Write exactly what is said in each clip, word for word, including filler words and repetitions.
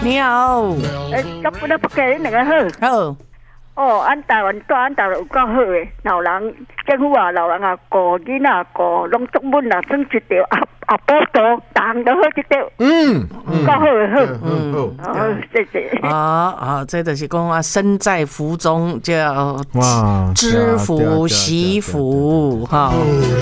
你好。 诶，今本来不给你两个好。 好。 哦，俺台湾大俺台湾有够好诶，老人政府啊，老人啊，顾囡仔顾拢作文啊，算一条啊啊报道，当都好一条。嗯，够好诶好。嗯，好，谢谢。 啊啊，这就是讲啊，身在福中叫哇，知福惜福哈。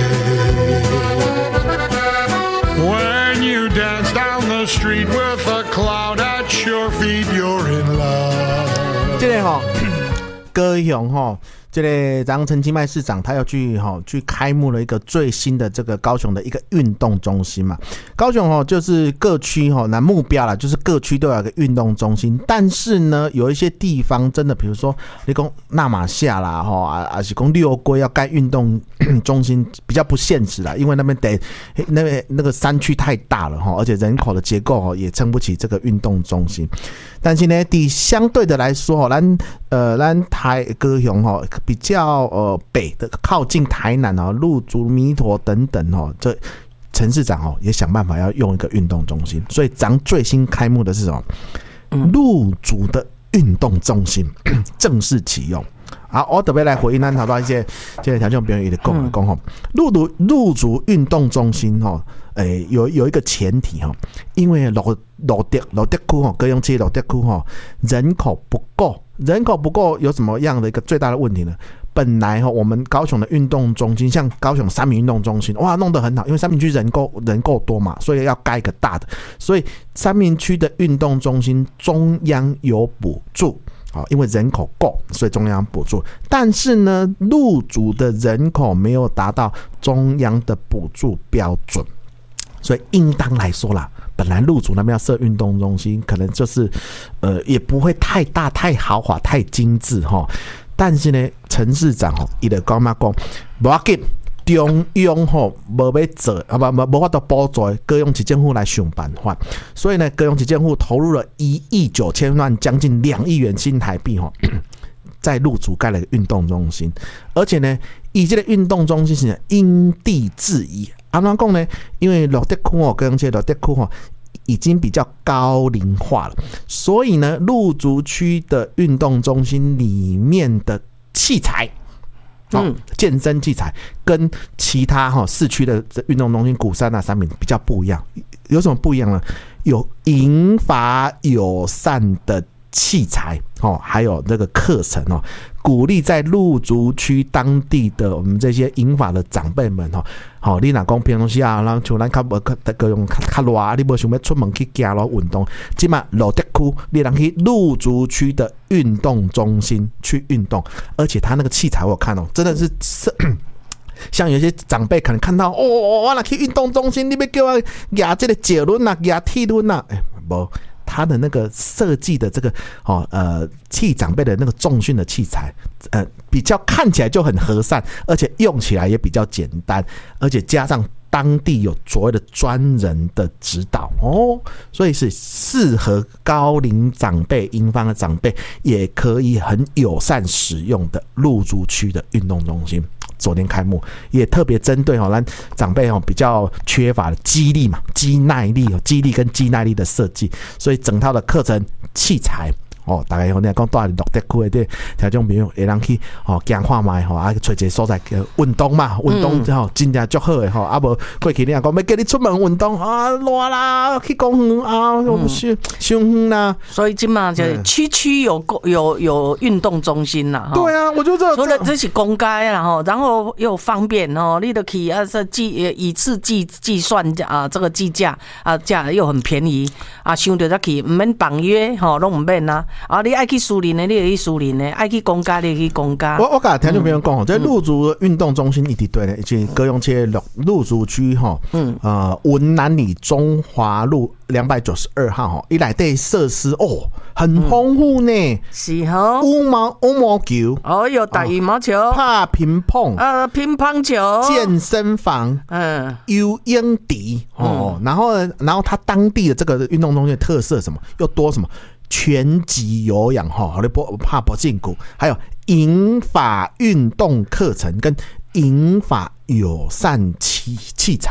When you dance down the street with a cloud at your feet, you're in love. 这个哈。高雄哈，这个张陈其迈市长他要去哈去开幕了一个最新的这个高雄的一个运动中心嘛。高雄哈就是各区哈那目标啦，就是各区都有一个运动中心，但是呢有一些地方真的，比如说你讲那马夏啦哈啊，还是讲六龟要盖运动中心比较不现实啦，因为那边得那边那个山区太大了哈，而且人口的结构也撑不起这个运动中心。但是呢，底相对的来说，咱呃咱台高雄哈比较呃北的靠近台南哦，鹿竹、弥陀等等哦，这陈市长哦也想办法要用一个运动中心，所以咱最新开幕的是什么？鹿竹的运动中心正式启用。好，我特别来回应咱头到一些这个条件朋友也讲啊讲吼，鹿竹鹿竹运动中心吼，诶、欸、有有一个前提吼，因为罗罗德罗德区吼，高雄市罗德区吼人口不够，人口不够有什么样的一个最大的问题呢？本来哈，我们高雄的运动中心，像高雄三民运动中心，哇，弄得很好，因为三民区人够人够多嘛，所以要盖一个大的，所以三民区的运动中心中央有补助。因为人口够，所以中央补助。但是呢，鹿竹的人口没有达到中央的补助标准，所以应当来说啦，本来鹿竹那边要设运动中心，可能就是呃也不会太大、太豪华、太精致哈。但是呢，陈市长吼，伊就讲嘛讲，不要紧。中央吼无要做，啊不无法度补助，高雄市政府来想办法。所以呢，高雄市政府投入了一亿九千万，将近两亿元新台币吼，在鹿竹盖了一个运动中心，而且呢，以这个运动中心是因地制宜。安怎讲呢？因为罗德区哦，高雄市罗德区吼已经比较高龄化了，所以呢，鹿竹区的运动中心里面的器材。嗯，健身器材跟其他哈市区的运动中心、鼓山啊、三民比较不一样，有什么不一样呢？有银发友善的器材哦，还有那个课程哦，鼓励在鹿竹区当地的我们这些银发的长辈们哦，好，你若讲平常时啊，然后像咱较无较用较热，你无想要出门去行路运动，即嘛罗德区你能去鹿竹区的运动中心去运动，而且他那个器材我有看哦，真的是像有些长辈可能看到哦，我若去运动中心，你要叫我压这个脚轮啊，压体轮啊，哎，无。他的那个设计的这个哦呃器长辈的那个重训的器材，呃比较看起来就很和善，而且用起来也比较简单，而且加上当地有所谓的专人的指导哦，所以是适合高龄长辈、银发的长辈也可以很友善使用的鹿竹区的运动中心。昨天开幕，也特别针对哦，咱长辈哦比较缺乏的肌力嘛、肌耐力哦、肌力跟肌耐力的设计，所以整套的课程器材。哦，大概吼，你讲住伫鹿德区的条种朋友会当去吼行看卖吼，啊找一个所在运动嘛，运动之后真正足好的吼，啊无过去你讲要叫你出门运动啊，热啦，去公园啊，我不是伤远啦。 所以今嘛就是区区有有有运动中心啦。 对啊，我就这除了这是公开啦吼，然后又方便哦，你都可以啊是计以次计计算啊，这个计价啊价又很便宜啊，想到再去唔免绑约吼，拢唔免啊。啊！你爱去树林的，你就去树林的；爱去公家，你就去公家。 我我甲听众朋友讲，这鹿竹运动中心一直对呢，就是高雄市鹿竹区哈，嗯呃文南里中华路两百九十二号哈，一来对设施哦很丰富呢， 是哈， 羽毛羽毛球， 哦有打羽毛球， 拍乒乓， 呃乒乓球， 健身房，嗯，游泳池哦，然后然后它当地的这个运动中心的特色什么又多什么？拳击有氧哈，你不怕不胫骨，还有银发运动课程跟银发友善器器材，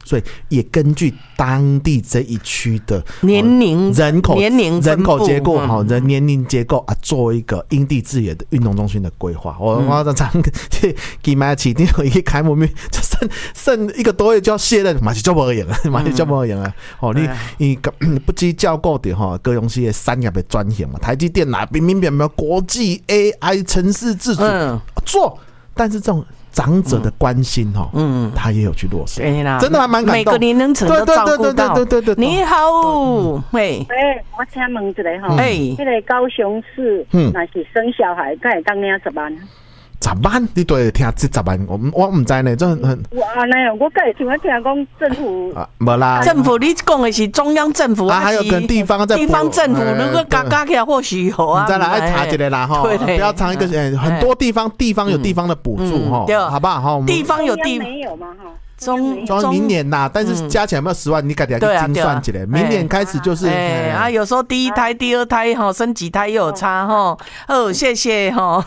所以也根据当地这一区的年龄、 人口、 年龄、 人口结构哈、 嗯， 人年龄结构啊，做一个因地制宜的运动中心的规划。我我常常去给买起，定有一开幕面就剩剩一个多月就要卸任，马上就无用了，马上就无用了。哦，你你不知照顾的哈，高雄市的产业的转型嘛，台积电哪明明有没有国际 A I 城市自主、嗯、做，但是这种。长者的关心哈，嗯，他也有去落实， 对啦， 真的还蛮感动， 每个年龄层都照顾到。 对对对对对对。 你好，喂， 哎，我请问一下哈， 哎， 这个高雄市，嗯，那是生小孩，该会当领十万？ 十万，你都会听这十万，我我唔知呢，这很。 哇，那样我刚才听我听讲政府啊，没啦， 政府你讲的是中央政府啊，还有跟地方在地方政府，如果加加起来或许有啊。 再来爱查一个啦哈，不要查一个，很多地方地方有地方的补助哈，好不好哈？ 地方有地没有嘛哈。 中中明年呐，但是加起来有没有十万？你自己去精算起来，明年开始就是哎啊，有时候第一胎、第二胎哈，生几胎又有差哈。哦，谢谢哈。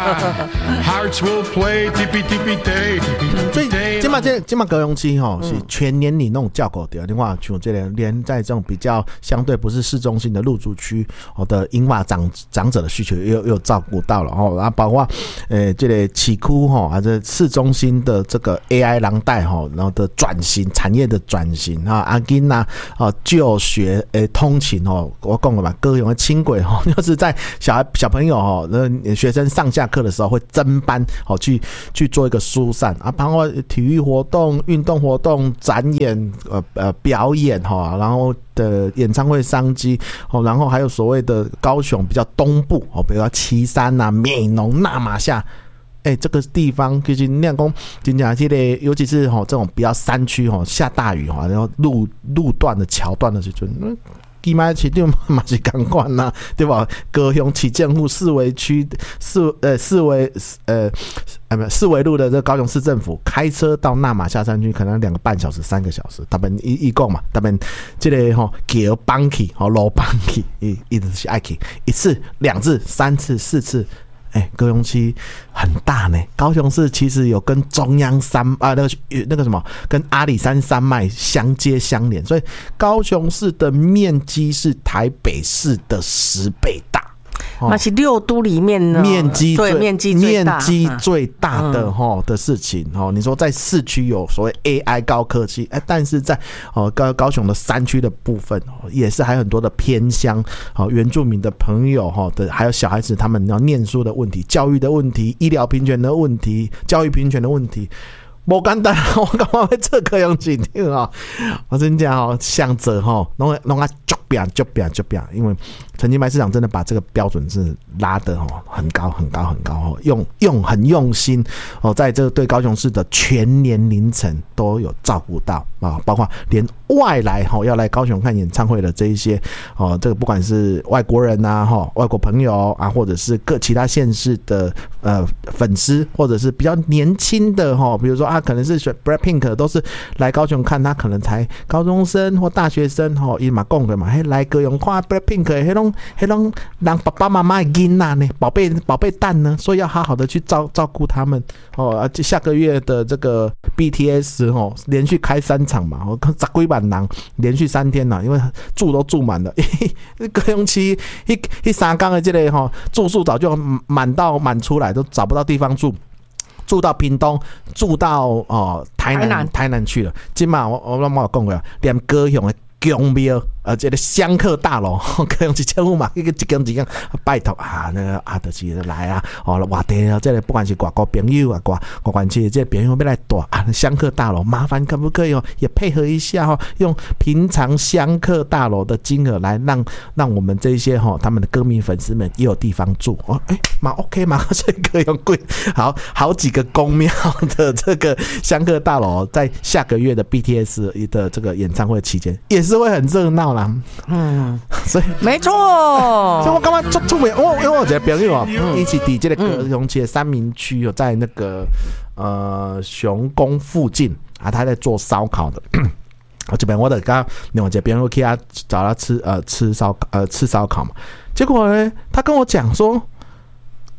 所以今嘛这今嘛高雄市哈是全年龄那种照顾的，另外像这个连在这种比较相对不是市中心的入住区哦的银发长长者的需求又又照顾到了哦，啊，包括呃这个市区哈，啊这市中心的这个 A I 廊带哈。然后的转型，产业的转型啊，阿金呐，啊，就学诶，通勤哦，我讲了嘛，高雄的轻轨哦，就是在小孩小朋友哦，那学生上下课的时候会增班哦，去去做一个疏散啊，包括体育活动、运动活动、展演、呃呃表演哈，然后的演唱会商机哦，然后还有所谓的高雄比较东部哦，比如说旗山呐、美浓、那玛夏。哎、欸，这个地方其实那讲，真正这个，尤其是吼这种比较山区吼，下大雨哈，然后路路段的桥段的时阵，嗯，基本上市场嘛是同款呐，对吧？高雄市政府四维区四呃四维呃呃不四维路的这个高雄市政府开车到那玛夏山区，可能两个半小时、三个小时，他们一一共嘛，他们这个吼桥绑起，吼路绑起，一一直是爱去一次、两次、三次、四次。哎、欸，高雄市很大呢。高雄市其实有跟中央山啊，那个那个什么，跟阿里山山脉相接相连，所以高雄市的面积是台北市的十倍大。 那、哦、是六都里面呢， 面积最面积最大面积最大的哈、嗯、的事情哦。你说在市区有所谓 A I 高科技，哎，但是在哦高高雄的山区的部分，也是还有很多的偏乡哦原住民的朋友哈的，还有小孩子他们要念书的问题、教育的问题、医疗平权的问题、教育平权的问题。不简单，我感觉会这个样子听啊！我真讲哦，想着哈，弄弄啊，就变就变就变，因为陈其迈市长真的把这个标准是拉得哦很高很高很高哦，用用很用心哦，在这个对高雄市的全年龄层都有照顾到啊，包括连外来哈要来高雄看演唱会的这一些哦，这个不管是外国人呐哈，外国朋友啊，或者是各其他县市的呃粉丝，或者是比较年轻的哈，比如说啊，可能是选 Blackpink 都是来高雄看，他可能才高中生或大学生哈，伊嘛讲的嘛，嘿来高雄看 Blackpink， 嘿拢嘿拢让爸爸妈妈的囡仔呢，宝贝宝贝蛋呢，所以要好好的去照照顾他们哦。啊，下个月的这个 B T S 哦，连续开三场嘛，哦，十几万人连续三天啦，因为住都住满了，高雄市一一三天的这个哈住宿早就满到满出来，都找不到地方住。住到屏东，住到哦台南，台南去了。今嘛我我我有讲过，连高雄的宫庙，呃，这个香客大楼，高雄市政府嘛，一个一间一间拜托啊，那个啊，就是来啊，哦，外地啊，这个不管是外国朋友啊，外外关系这朋友要来住啊，香客大楼，麻烦可不可以哦，也配合一下哦，用平常香客大楼的金额来让让我们这些哈、哦、他们的歌迷粉丝们也有地方住哦，哎，嘛 OK 嘛，所以高雄贵，好好几个宫庙的这个香客大楼，在下个月的 B T S 的这个演唱会期间，也是会很热闹啦。嗯，所以没错， 所以我刚刚做出名，我因为我有一个朋友啊，一起抵这个高雄市的三民区有在那个呃雄宫附近啊，他在做烧烤的。我这边我的刚刚另外一个朋友去他找他吃呃吃烧呃吃烧烤嘛，结果呢，他跟我讲说，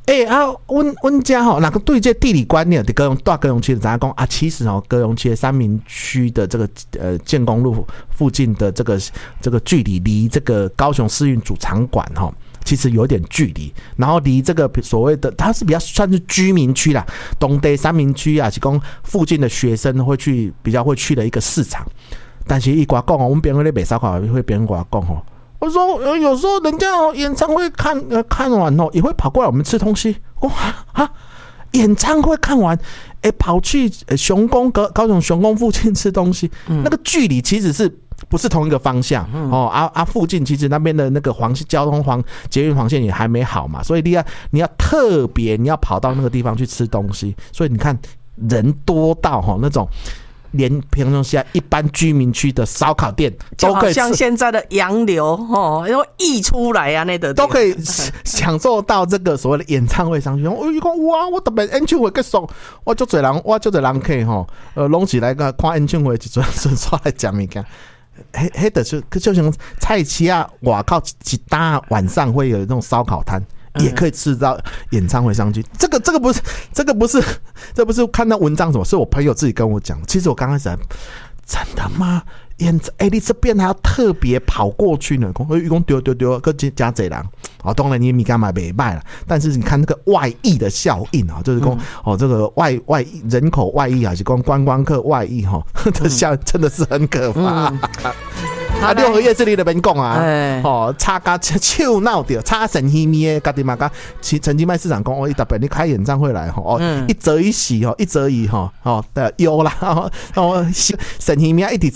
哎、欸、啊，阮阮家吼，那个对这地理观念，高雄大高雄区的，咱讲啊，其实哦，高雄区的三民区的这个呃建工路附近的这个这个距离，离这个高雄市运主场馆哈，其实有点距离。然后离这个所谓的，它是比较算是居民区啦，东地三民区啊，是讲附近的学生会去比较会去的一个市场。但是一寡讲哦，我们别人咧卖烧烤会别人寡讲哦。我说，呃，有时候人家哦演唱会看呃看完哦，也会跑过来我们吃东西。哇啊，演唱会看完，哎、欸，跑去雄宫高高雄雄宫附近吃东西，嗯、那个距离其实是不是同一个方向？嗯、哦啊啊，附近其实那边的那个黄交通黄捷运黄线也还没好嘛，所以你要你要特别你要跑到那个地方去吃东西，所以你看人多到哈那种。连平常下一般居民区的烧烤店都可以， 就好像现在的洋流哦，要溢出来啊，那个都可以享受到这个所谓的演唱会上去。我一讲哇，我特别演唱会结束，我就侪人，我就侪人客吼，呃，拢起来个看演唱会，一阵阵出来讲物件。迄迄就是就像菜市啊，外口一大晚上会有那种烧烤摊。也可以吃到演唱会上去，这个这个不是这个不是这不是看到文章什么，是我朋友自己跟我讲。其实我刚开始真的吗？演哎，你这边还要特别跑过去呢？讲一共丢丢丢，跟加这人哦，当然你米干嘛没卖了，但是你看那个外溢的效应啊，就是讲、嗯、哦，这个外外人口外溢还是光观光客外溢哈，这效真的是很可怕。嗯啊，六合夜市里的边讲啊，哦，差甲笑闹掉，差神秘秘的，家己嘛甲陈其迈市长讲，哦，伊特别你开演唱会来，哦，嗯、一则以喜哦，一则以哈，哦的忧啦，哦，神秘秘一直